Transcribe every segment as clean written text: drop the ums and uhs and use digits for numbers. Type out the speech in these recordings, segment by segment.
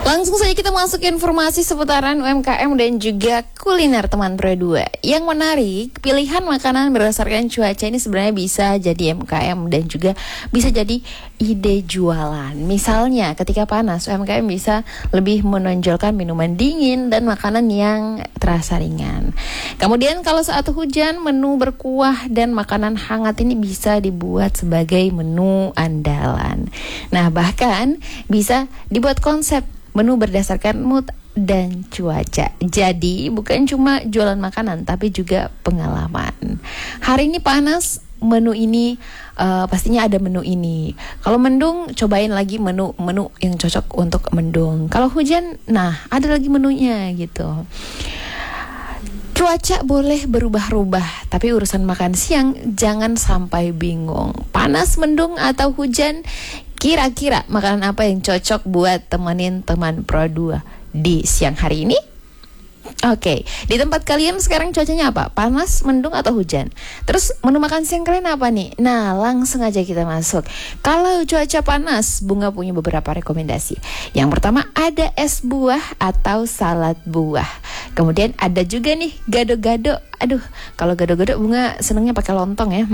Langsung saja kita masuk ke informasi seputaran UMKM dan juga kuliner teman Pro 2. Yang menarik, pilihan makanan berdasarkan cuaca ini sebenarnya bisa jadi UMKM dan juga bisa jadi ide jualan. Misalnya ketika panas, UMKM bisa lebih menonjolkan minuman dingin dan makanan yang terasa ringan. Kemudian kalau saat hujan, menu berkuah dan makanan hangat ini bisa dibuat sebagai menu andalan. Nah, bahkan bisa dibuat konsep menu berdasarkan mood dan cuaca. Jadi bukan cuma jualan makanan, tapi juga pengalaman. Hari ini panas, menu ini pastinya ada menu ini. Kalau mendung, cobain lagi menu yang cocok untuk mendung. Kalau hujan, nah ada lagi menunya gitu. Cuaca boleh berubah-ubah, tapi urusan makan siang jangan sampai bingung. Panas, mendung, atau hujan, kira-kira makanan apa yang cocok buat temenin teman Pro 2 di siang hari ini? Oke, di tempat kalian sekarang cuacanya apa? Panas, mendung, atau hujan? Terus menu makan siang kalian apa nih? Nah, langsung aja kita masuk. Kalau cuaca panas, Bunga punya beberapa rekomendasi. Yang pertama ada es buah atau salad buah. Kemudian ada juga nih gado-gado. Aduh, kalau gado-gado Bunga senengnya pakai lontong ya.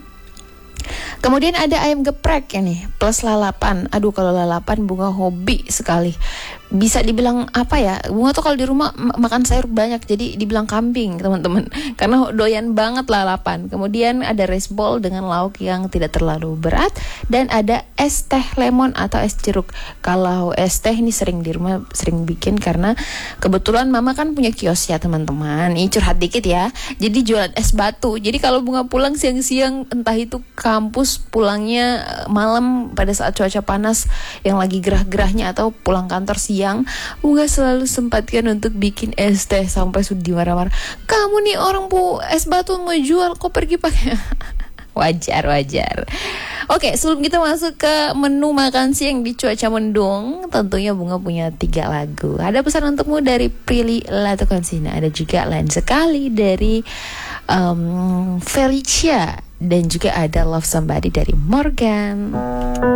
Kemudian ada ayam geprek ya nih, plus lalapan. Aduh, kalau lalapan Bunga hobi sekali. Bisa dibilang apa ya, Bunga tuh kalau di rumah makan sayur banyak, jadi dibilang kambing teman-teman, karena doyan banget lalapan. Kemudian ada rice bowl dengan lauk yang tidak terlalu berat. Dan ada es teh lemon atau es jeruk. Kalau es teh ini sering di rumah, sering bikin karena kebetulan mama kan punya kios ya teman-teman. Ini curhat dikit ya, jadi jualan es batu. Jadi kalau Bunga pulang siang-siang, entah itu kampus pulangnya malam pada saat cuaca panas yang lagi gerah-gerahnya, atau pulang kantor siang, Bunga selalu sempatkan untuk bikin es teh sampai sudah dimarah-marah. Kamu nih orang es batu mau jual, kok pergi pakai wajar. Oke, sebelum kita masuk ke menu makan siang di cuaca mendung, tentunya Bunga punya 3 lagu. Ada pesan untukmu dari Prilly Latukonsina, ada juga Lain Sekali dari Felicia, dan juga ada Love Somebody dari Morgan.